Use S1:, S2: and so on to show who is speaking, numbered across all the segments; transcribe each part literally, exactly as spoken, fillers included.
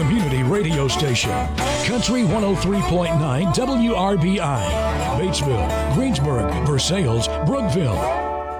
S1: community radio station. Country one oh three point nine W R B I. Batesville, Greensburg, Versailles, Brookville.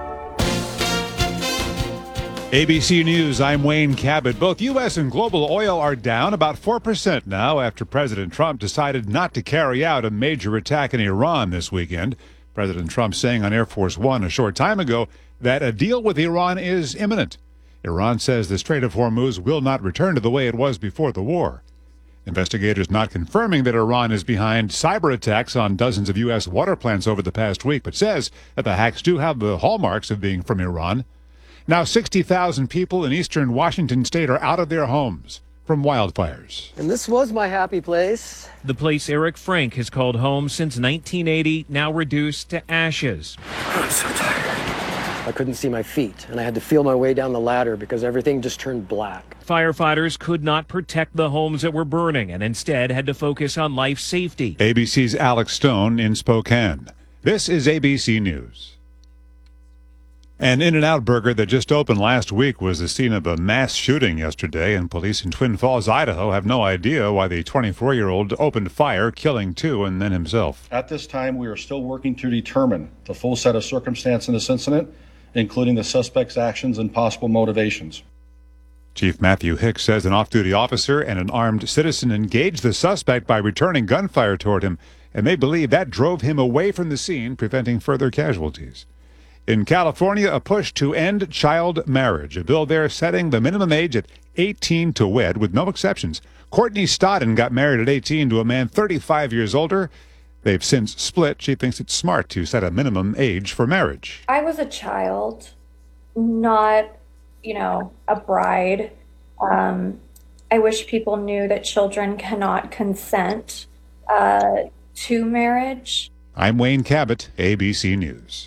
S2: A B C News, I'm Wayne Cabot. Both U S and global oil are down about four percent now after President Trump decided not to carry out a major attack in Iran this weekend. President Trump saying on Air Force One a short time ago that a deal with Iran is imminent. Iran says the Strait of Hormuz will not return to the way it was before the war. Investigators not confirming that Iran is behind cyber attacks on dozens of U S water plants over the past week, but says that the hacks do have the hallmarks of being from Iran. Now sixty thousand people in eastern Washington state are out of their homes from wildfires.
S3: And this was my happy place.
S4: The place Eric Frank has called home since nineteen eighty, now reduced to ashes.
S3: I'm so tired. I couldn't see my feet, and I had to feel my way down the ladder because everything just turned black.
S4: Firefighters could not protect the homes that were burning and instead had to focus on life safety.
S2: A B C's Alex Stone in Spokane. This is A B C News. An In-N-Out burger that just opened last week was the scene of a mass shooting yesterday, and police in Twin Falls, Idaho have no idea why the twenty-four-year-old opened fire, killing two and then himself.
S5: At this time, we are still working to determine the full set of circumstances in this incident, including the suspect's actions and possible motivations.
S2: Chief Matthew Hicks says an off-duty officer and an armed citizen engaged the suspect by returning gunfire toward him, and they believe that drove him away from the scene, preventing further casualties. In California, a push to end child marriage, a bill there setting the minimum age at eighteen to wed with no exceptions. Courtney Stodden got married at eighteen to a man thirty-five years older. They've since split. She thinks it's smart to set a minimum age for marriage.
S6: I was a child, not, you know, a bride. Um, I wish people knew that children cannot consent uh, to marriage.
S2: I'm Wayne Cabot, A B C News.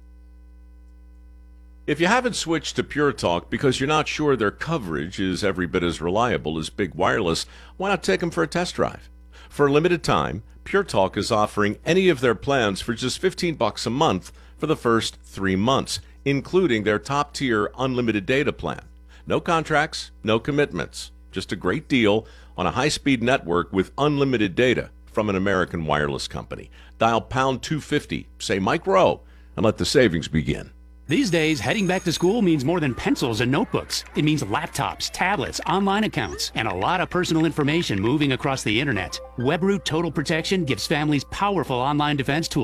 S7: If you haven't switched to Pure Talk because you're not sure their coverage is every bit as reliable as Big Wireless, why not take them for a test drive? For a limited time, Pure Talk is offering any of their plans for just fifteen bucks a month for the first three months, including their top-tier unlimited data plan. No contracts, no commitments, just a great deal on a high-speed network with unlimited data from an American wireless company. Dial pound two fifty, say Mike Rowe, and let the savings begin.
S8: These days, heading back to school means more than pencils and notebooks. It means laptops, tablets, online accounts, and a lot of personal information moving across the internet. Webroot Total Protection gives families powerful online defense tools